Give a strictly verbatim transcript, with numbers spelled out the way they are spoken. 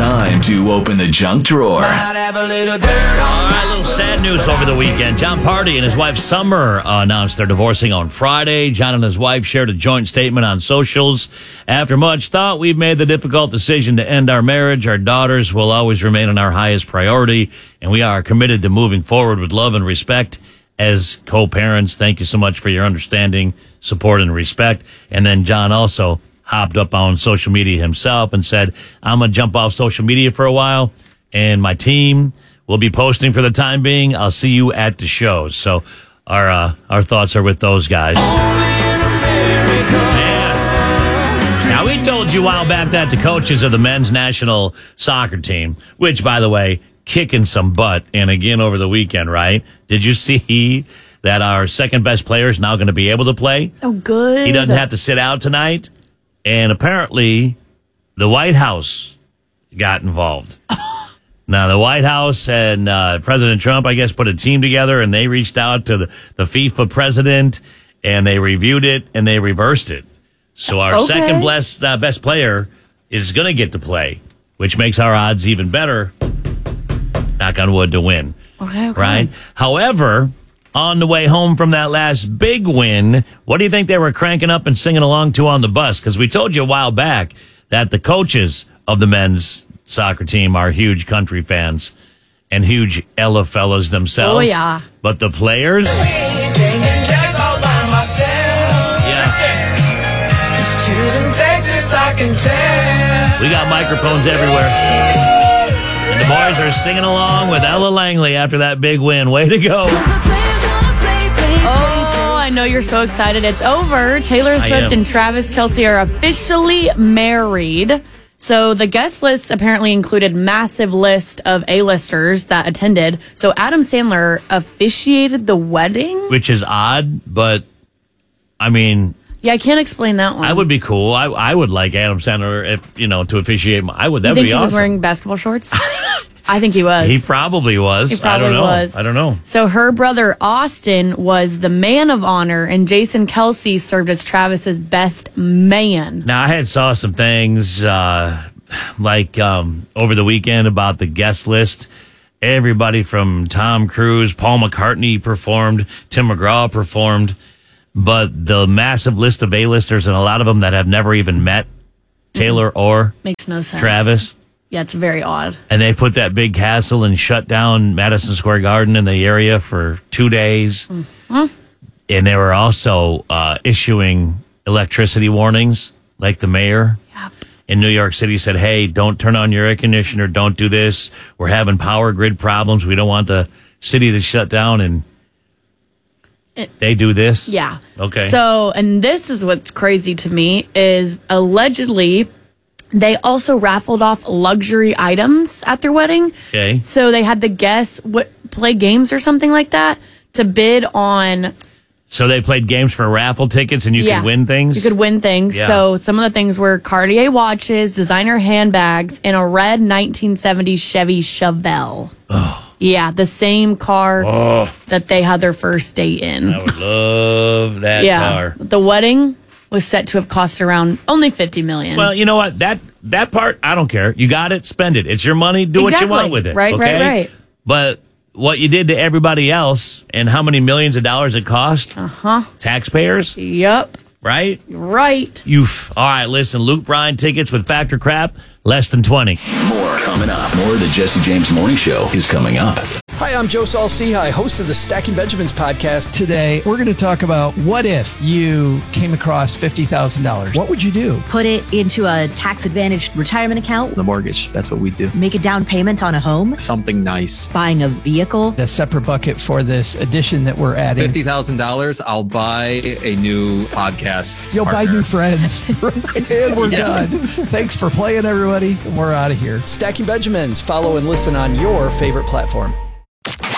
time to open the junk drawer. Might have a little dirt on All right, a little sad news over the weekend. John Party and his wife Summer uh, announced they're divorcing on Friday. John and his wife shared a joint statement on socials. After much thought, we've made the difficult decision to end our marriage. Our daughters will always remain on our highest priority, and we are committed to moving forward with love and respect as co-parents. Thank you so much for your understanding, support, and respect. And then John also hopped up on social media himself and said, I'm going to jump off social media for a while, and my team will be posting for the time being. I'll see you at the shows. So our uh, our thoughts are with those guys. Man. Now, we told you a while back that the coaches of the men's national soccer team, which, by the way, kicking some butt, and again over the weekend, right? Did you see that our second best player is now going to be able to play? Oh, good. He doesn't have to sit out tonight. And apparently, the White House got involved. Now, the White House and uh, President Trump, I guess, put a team together, and they reached out to the, the FIFA president, and they reviewed it, and they reversed it. So our Okay. second best, uh, best player is going to get to play, which makes our odds even better. Knock on wood, to win. Okay, okay. Right? However, on the way home from that last big win, what do you think they were cranking up and singing along to on the bus? Because we told you a while back that the coaches of the men's soccer team are huge country fans and huge Ella fellas themselves. Oh, yeah. But the players? Yeah. Just choosing Texas, I can tell. We got microphones everywhere. And the boys are singing along with Ella Langley after that big win. Way to go. Oh, I know you're so excited. It's over. Taylor Swift am. and Travis Kelce are officially married. So the guest list apparently included massive list of A-listers that attended. So Adam Sandler officiated the wedding. Which is odd, but I mean, Yeah, I can't explain that one. I would be cool. I I would like Adam Sandler if you know to officiate. My, I would. That You would think be he awesome. was wearing basketball shorts? I think he was. He probably was. He probably I don't know. was. I don't know. So her brother Austin was the man of honor, and Jason Kelce served as Travis's best man. Now I had saw some things uh, like um, over the weekend about the guest list. Everybody from Tom Cruise, Paul McCartney performed, Tim McGraw performed, but the massive list of A-listers and a lot of them that have never even met Taylor or Makes no sense. Travis. Yeah, it's very odd. And they put that big castle and shut down Madison Square Garden in the area for two days. Mm-hmm. And they were also uh, issuing electricity warnings, like the mayor Yep. in New York City said, hey, don't turn on your air conditioner. Don't do this. We're having power grid problems. We don't want the city to shut down. And It- they do this? Yeah. Okay. So, and this is what's crazy to me is allegedly they also raffled off luxury items at their wedding. Okay. So they had the guests what play games or something like that to bid on. So they played games for raffle tickets and you yeah, could win things? You could win things. Yeah. So some of the things were Cartier watches, designer handbags, and a red nineteen seventies Chevy Chevelle. Oh. Yeah, the same car Oh, that they had their first date in. I would love that yeah. car. The wedding was set to have cost around only fifty million dollars. Well, you know what? That that part, I don't care. You got it, spend it. It's your money. Do Exactly. what you want with it. Right, okay? right, right. But what you did to everybody else and how many millions of dollars it cost, Uh-huh. taxpayers, Yep. right? Right. You've all right. Listen, Luke Bryan tickets with Factor Crap, less than twenty. More coming up. More of the Jesse James Morning Show is coming up. Hi, I'm Joe Saul-Sehy, host of the Stacking Benjamins podcast. Today, we're going to talk about what if you came across fifty thousand dollars? What would you do? Put it into a tax-advantaged retirement account. The mortgage, that's what we do. Make a down payment on a home. Something nice. Buying a vehicle. A separate bucket for this addition that we're adding. fifty thousand dollars, I'll buy a new podcast. You'll partner. buy new friends. And we're Yeah. done. Thanks for playing, everybody. We're out of here. Stacking Benjamins. Follow and listen on your favorite platform.